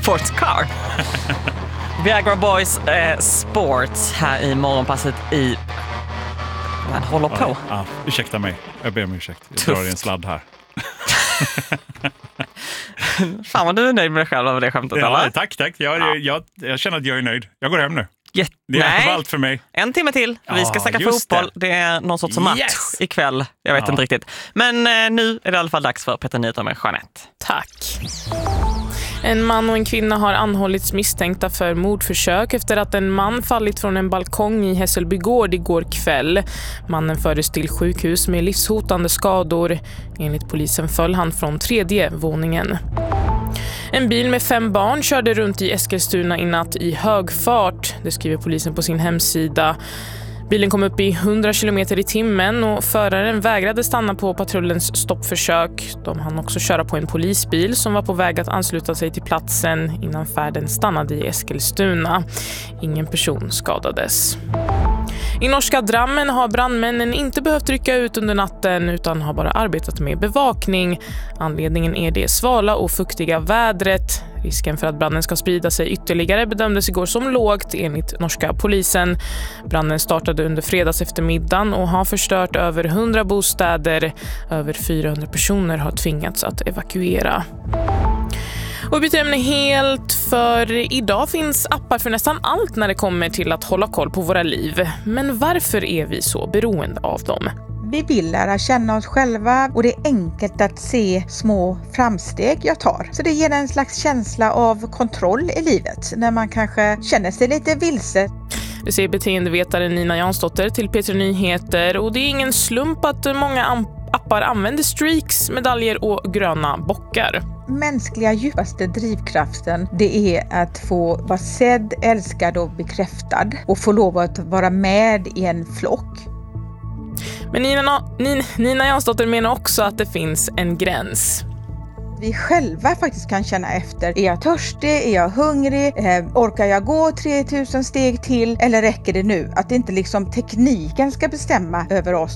sports car. Viagra Boys Sports här i morgonpasset i... Man håller på. Ja, ursäkta mig. Jag ber om ursäkt. Jag drar i en sladd här. Fan vad du är nöjd med dig själv över det skämtet, ja, eller? Tack. Jag känner att jag är nöjd. Jag går hem nu. Det är Nej, allt för mig. en timme till. Vi ska snacka fotboll. Det är någon sorts match ikväll. Jag vet inte riktigt. Men nu är det i alla fall dags för Petter Nyheter med Jeanette. Tack. En man och en kvinna har anhållits misstänkta för mordförsök efter att en man fallit från en balkong i Hässelbygård igår kväll. Mannen fördes till sjukhus med livshotande skador. Enligt polisen föll han från 3:e våningen. En bil med 5 barn körde runt i Eskilstuna i natt i hög fart. Det skriver polisen på sin hemsida. Bilen kom upp i 100 km i timmen och föraren vägrade stanna på patrullens stoppförsök. De hann också köra på en polisbil som var på väg att ansluta sig till platsen innan färden stannade i Eskilstuna. Ingen person skadades. I norska Drammen har brandmännen inte behövt rycka ut under natten utan har bara arbetat med bevakning. Anledningen är det svala och fuktiga vädret. Risken för att branden ska sprida sig ytterligare bedömdes igår som lågt enligt norska polisen. Branden startade under fredags eftermiddagen och har förstört över 100 bostäder. Över 400 personer har tvingats att evakuera. Och byter ämne helt, för idag finns appar för nästan allt när det kommer till att hålla koll på våra liv. Men varför är vi så beroende av dem? Vi vill lära känna oss själva och det är enkelt att se små framsteg jag tar. Så det ger en slags känsla av kontroll i livet när man kanske känner sig lite vilse. Det säger beteendevetaren Nina Jansdotter till P3 Nyheter, och det är ingen slump att många appar använder streaks, medaljer och gröna bockar. Mänskliga djupaste drivkraften, det är att få vara sedd, älskad och bekräftad och få lov att vara med i en flock. Men Nina Jansdotter menar också att det finns en gräns. Vi själva faktiskt kan känna efter. Är jag törstig? Är jag hungrig? Orkar jag gå 3000 steg till? Eller räcker det nu? Att inte liksom tekniken ska bestämma över oss.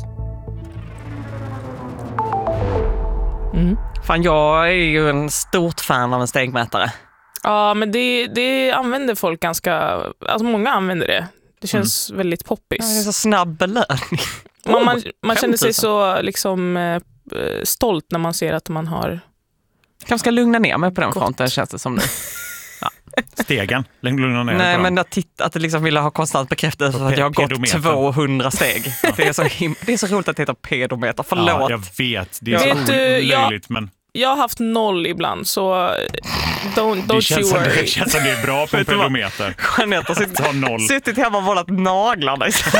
Fan, jag är ju en stort fan av en stegmätare. Ja, men det använder folk ganska... Alltså många använder det. Det känns väldigt poppis. Det är så snabb belöning. Man känner sig så liksom stolt när man ser att man har... Kanske ska lugna ner mig på den fronten, känns det som nu. Ja. Stegen, lugna ner. Nej, men att det liksom vill ha konstant bekräftelse för att jag har gått 200 steg. Ja. Det är så roligt att det heter pedometer. Förlåt. Ja, jag vet. Det är så löjligt, men... Jag har haft 0 ibland, så don't you worry. Det känns som det är bra på en pedometer. Jeanette har suttit hemma och vållat naglarna istället.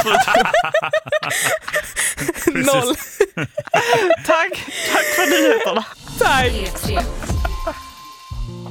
0. Tack för nyheterna. Tack.